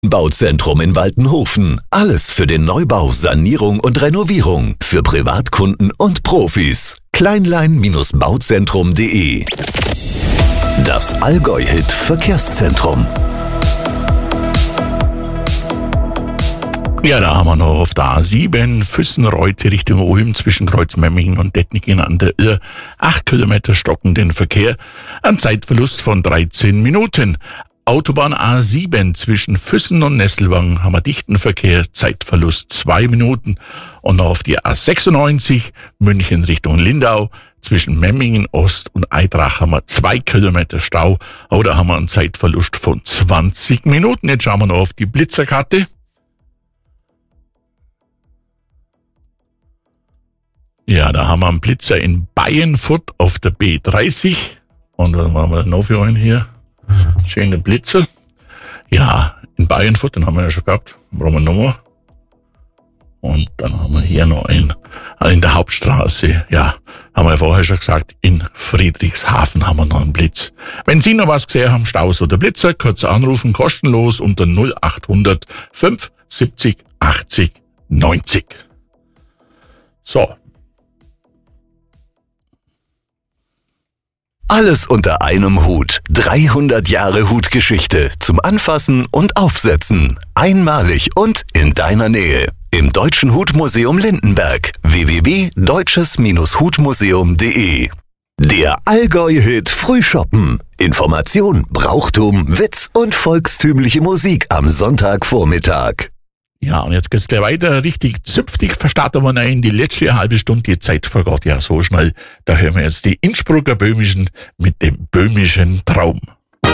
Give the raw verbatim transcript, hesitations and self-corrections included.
Bauzentrum in Waltenhofen. Alles für den Neubau, Sanierung und Renovierung. Für Privatkunden und Profis. kleinlein-bauzentrum punkt de. Das Allgäu-Hit Verkehrszentrum. Ja, da haben wir noch auf der A sieben Füssenreuth Richtung Ulm zwischen Kreuzmemmingen und Dettnigen an der Irr. Acht Kilometer stockenden Verkehr. Ein Zeitverlust von dreizehn Minuten. Autobahn A sieben zwischen Füssen und Nesselwang haben wir dichten Verkehr, Zeitverlust zwei Minuten. Und noch auf die A sechsundneunzig München Richtung Lindau zwischen Memmingen Ost und Eidrach haben wir zwei Kilometer Stau. Oder haben wir einen Zeitverlust von zwanzig Minuten. Jetzt schauen wir noch auf die Blitzerkarte. Ja, da haben wir einen Blitzer in Bayernfurt auf der B dreißig. Und was haben wir noch für einen hier? Schöne Blitzer. Ja, in Bayernfurt, den haben wir ja schon gehabt. Brauchen wir nochmal. Und dann haben wir hier noch einen in der Hauptstraße. Ja, haben wir ja vorher schon gesagt, in Friedrichshafen haben wir noch einen Blitz. Wenn Sie noch was gesehen haben, Staus oder Blitzer, kurz anrufen, kostenlos unter null achthundert fünf siebzig achtzig neunzig. So. Alles unter einem Hut. dreihundert Jahre Hutgeschichte zum Anfassen und Aufsetzen. Einmalig und in deiner Nähe. Im Deutschen Hutmuseum Lindenberg. w w w punkt deutsches hutmuseum punkt de. Der Allgäu-Hit Frühschoppen. Information, Brauchtum, Witz und volkstümliche Musik am Sonntagvormittag. Ja, und jetzt geht's gleich weiter. Richtig züpftig verstarten wir in die letzte halbe Stunde. Die Zeit vergeht ja so schnell. Da hören wir jetzt die Innsbrucker Böhmischen mit dem böhmischen Traum.